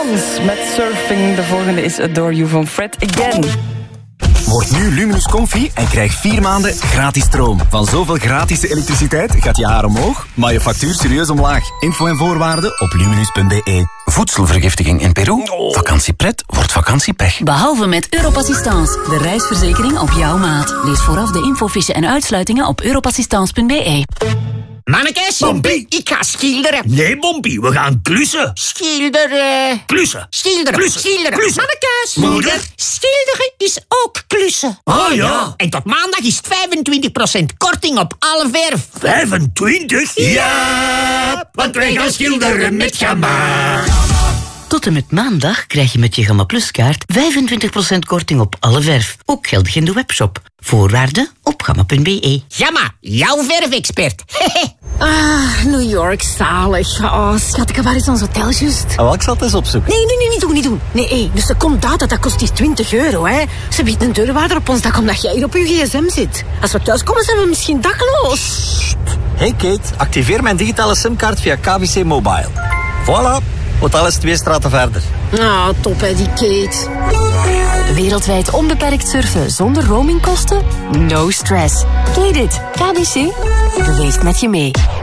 Met Surfing. De volgende is Adore You van Fred Again. Word nu Luminus Comfy en krijg 4 maanden gratis stroom. Van zoveel gratis elektriciteit gaat je haar omhoog, maar je factuur serieus omlaag. Info en voorwaarden op luminus.be. Voedselvergiftiging in Peru? Vakantiepret wordt vakantiepech. Behalve met Europassistance, de reisverzekering op jouw maat. Lees vooraf de infofiche en uitsluitingen op europassistance.be. Mannekes, Bompie, ik ga schilderen. Nee, Bompie, we gaan klussen. Schilderen. Klussen. Schilderen. Klussen. Schilderen. Klussen. Mannekes. Moeder. Schilderen is ook klussen. Ah ja. En tot maandag is het 25% korting op alle verf. 25? Ja, want wij gaan schilderen met Gamma. Tot en met maandag krijg je met je Gamma Plus kaart 25% korting op alle verf. Ook geldig in de webshop. Voorwaarden op gamma.be. Gamma, jouw verfexpert. New York, zalig. Oh, schat, ik heb waar is ons hotel juist? Oh, ik zal het eens opzoeken. Nee, niet doen. Nee, dus er komt dat kost die €20, hè. Ze biedt een deurwaarder op ons dak omdat jij hier op je gsm zit. Als we thuis komen, zijn we misschien dakloos. Hey Kate, activeer mijn digitale simkaart via KBC Mobile. Voilà, hotel is 2 straten verder. Ah, top hè, die Kate. Wereldwijd onbeperkt surfen zonder roamingkosten? No stress. Ken je dit? KBC beweegt met je mee.